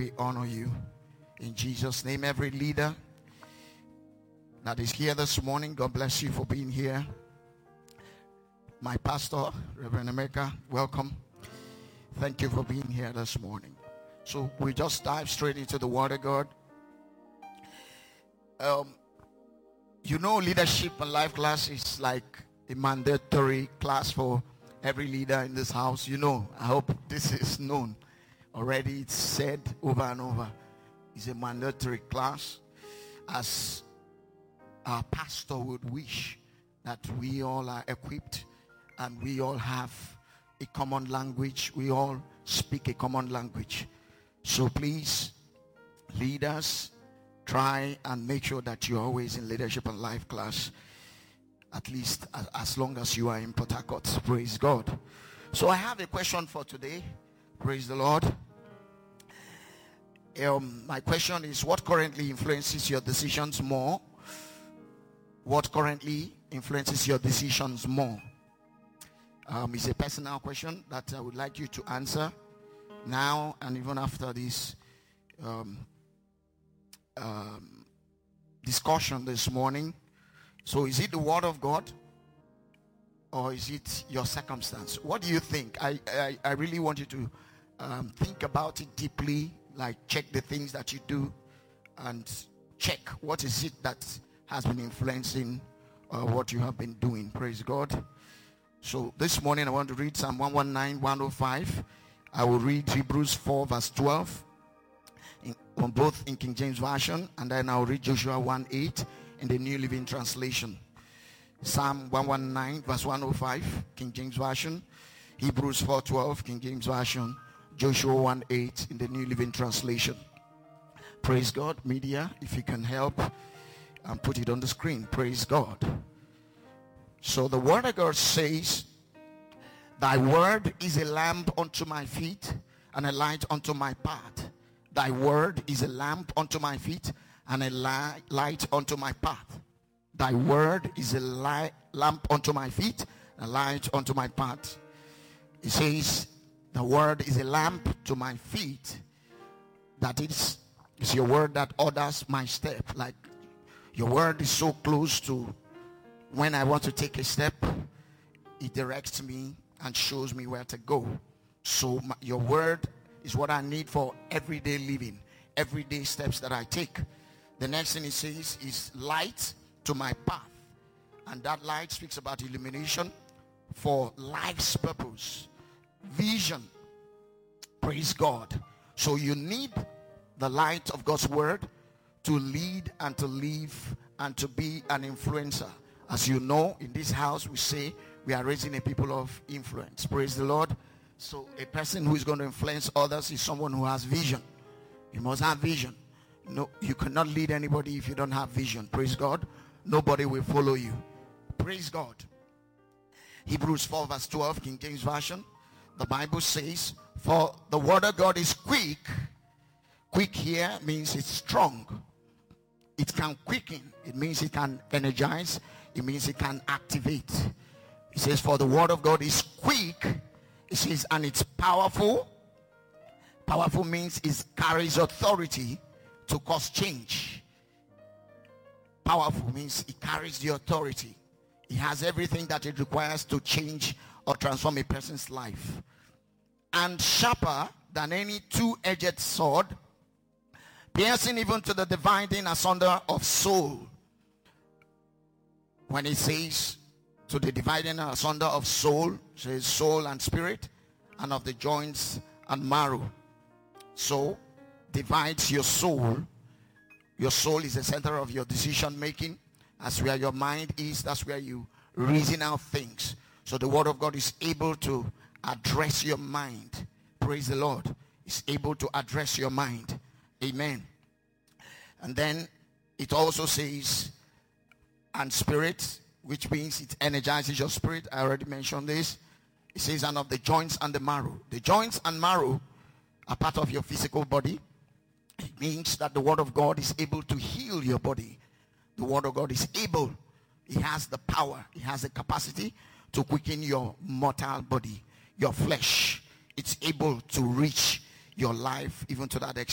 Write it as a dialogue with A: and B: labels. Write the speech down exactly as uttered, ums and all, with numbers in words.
A: we honor you. In Jesus' name, every leader that is here this morning, God bless you for being here. My pastor, Reverend Emeka, welcome. Thank you for being here this morning. So we just dive straight into the Word of God. Um, you know, leadership and life class is like a mandatory class for every leader in this house. You know, I hope this is known already. It's said over and over. It's a mandatory class, as our pastor would wish that we all are equipped and we all have a common language. We all speak a common language. So please, leaders, try and make sure that you're always in leadership and life class, at least as, as long as you are in Port Harcourt. Praise God. So I have a question for today. Praise the Lord. Um, my question is, what currently influences your decisions more? What currently influences your decisions more? Um, it's a personal question that I would like you to answer now and even after this um, um, discussion this morning. So is it the Word of God or is it your circumstance? What do you think? I, I, I really want you to um, think about it deeply, like check the things that you do and check what is it that has been influencing uh, what you have been doing. Praise God. So this morning I want to read Psalm one nineteen, one oh five. I will read Hebrews four verse twelve in, on both in King James Version, and then I'll read Joshua one eight in the New Living Translation. Psalm one nineteen verse one oh five, King James Version. Hebrews four twelve, King James Version. Joshua one eight in the New Living Translation. Praise God. Media, if you can help and put it on the screen. Praise God. So the Word of God says, thy word is a lamp unto my feet and a light unto my path. Thy word is a lamp unto my feet and a li- light unto my path. Thy word is a li- lamp unto my feet and a light unto my path. It says, the word is a lamp to my feet. That is, it's your word that orders my step. Like your word is so close to when I want to take a step, it directs me and shows me where to go. So my, your word is what I need for everyday living, everyday steps that I take. The next thing it says is light to my path. And that light speaks about illumination for life's purpose. Vision. Praise God. So you need the light of God's word to lead and to live and to be an influencer. As you know, in this house we say we are raising a people of influence. Praise the Lord. So a person who is going to influence others is someone who has vision. You must have vision. No, you cannot lead anybody if you don't have vision. Praise God. Nobody will follow you. Praise God. Hebrews four verse twelve, King James Version. The Bible says, for the word of God is quick. Quick here means it's strong. It can quicken. It means it can energize. It means it can activate. It says, for the word of God is quick. It says, and it's powerful. Powerful means it carries authority to cause change. Powerful means it carries the authority. It has everything that it requires to change or transform a person's life. And sharper than any two-edged sword, piercing even to the dividing asunder of soul. When it says to the dividing asunder of soul, it says soul and spirit, and of the joints and marrow. So divides your soul. Your soul is the center of your decision making. That's where your mind is. That's where you reason out things. So the word of God is able to address your mind. Praise the Lord. It's able to address your mind. Amen. And then it also says, and spirit, which means it energizes your spirit. I already mentioned this. It says, and of the joints and the marrow. The joints and marrow are part of your physical body. It means that the word of God is able to heal your body. The word of God is able. It has the power. It has the capacity to quicken your mortal body, your flesh. It's able to reach your life even to that extent.